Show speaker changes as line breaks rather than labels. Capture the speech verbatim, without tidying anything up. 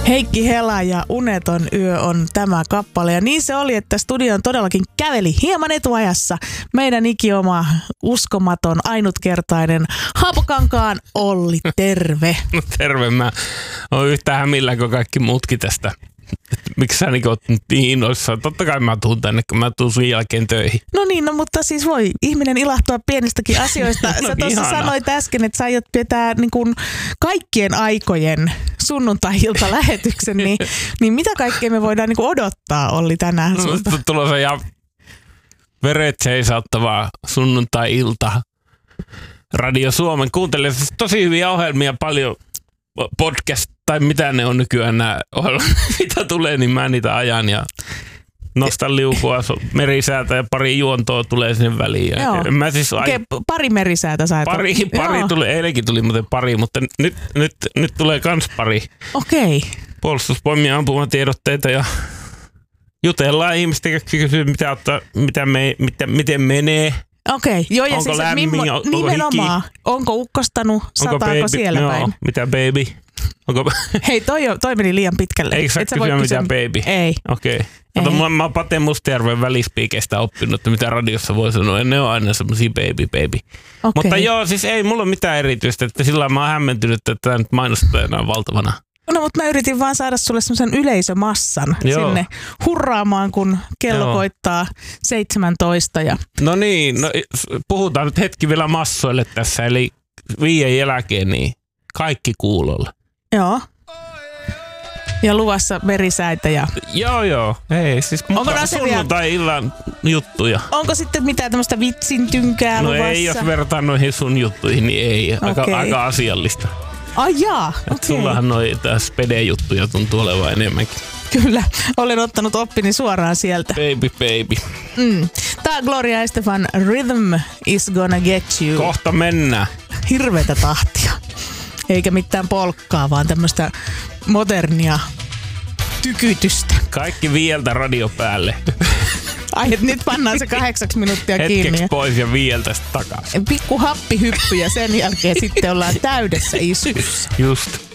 Heikki Hela ja Uneton yö on tämä kappale. Ja niin se oli, että studion todellakin käveli hieman etuajassa meidän ikioma, uskomaton, ainutkertainen Haapokankaan Olli. Terve.
No terve. Mä oon yhtä hämillä kuin kaikki muutkin tästä. Miksi sä niin oot niin innoissaan? Totta kai mä tuun tänne, kun mä tuun sun jälkeen töihin.
No niin, no mutta siis voi ihminen ilahtua pienistäkin asioista. Sä
No
tuossa
ihana.
sanoit äsken, että sä aiot pitää niin kuin kaikkien aikojen sunnuntai-ilta lähetyksen, niin, niin mitä kaikkea me voidaan niin kuin odottaa, Olli, tänään sulta?
No, tulossa ihan veret seisauttavaa sunnuntai-ilta. Radio Suomen kuuntelee siis tosi hyviä ohjelmia, paljon podcast tai mitä ne on nykyään nämä ohjelmat, mitä tulee, niin mä niitä ajan ja nostan liukua, merisäätä ja pari juontoa tulee sinne väliin. Ja mä siis
Okei, okay, pari merisäätä sait.
Pari, pari tuli, eilenkin tuli muuten pari, mutta nyt, nyt, nyt tulee kans pari.
Okei. Okay.
Puolustusvoimien ampumatiedotteita ja jutellaan ihmistä, kysyy mitä ottaa, mitä me, mitä, miten menee.
Okei, okay. Joo, ja
onko
siis
lämmin,
mimmo,
onko
nimenomaan,
hiki?
Onko ukkostanut, sataako
baby,
siellä
joo,
päin?
mitä baby? Onko...
Hei, toi, toi meni liian pitkälle.
Eikö sä kysyä mitä
kysyä...
baby?
Ei.
Okei. Okay. Kato, mä, mä oon Pate Mustajärven välispiikeistä oppinut, että mitä radiossa voi sanoa. Ne on aina semmosia baby, baby. Okay. Mutta joo, siis ei mulla ole mitään erityistä. Että sillä lailla mä oon hämmentynyt, että tämä nyt mainostajana on valtavana.
No, mutta mä yritin vaan saada sulle semmoisen yleisömassan Joo. sinne hurraamaan, kun kello Joo. koittaa seitsemäntoista. Ja...
No niin, no, puhutaan nyt hetki vielä massoille tässä, eli viiden jälkeen niin kaikki kuulolla.
Joo. Ja luvassa merisäitä ja...
Joo, joo. Ei, siis sunnuntai-illan juttuja.
Onko sitten mitään tämmöistä vitsintynkää
no
luvassa?
No ei, jos vertaan noihin sun juttuihin, niin ei. Aika, okay. aika asiallista.
Ai jaa, okei. Okay.
Sullahan noi spede-juttuja tuntuu olevan enemmänkin.
Kyllä, olen ottanut oppini suoraan sieltä.
Baby, baby.
Mm. Tää Gloria Estefan Rhythm is gonna get you.
Kohta mennään.
Hirveätä tahtia. Eikä mitään polkkaa, vaan tämmöistä modernia tykytystä.
Kaikki vieltä radio päälle.
Ai, et nyt pannaan se kahdeksaksi minuuttia kiinni.
Hetkeksi pois ja vieltä takaisin.
Pikku happihyppy ja sen jälkeen sitten ollaan täydessä iskussa.
Just.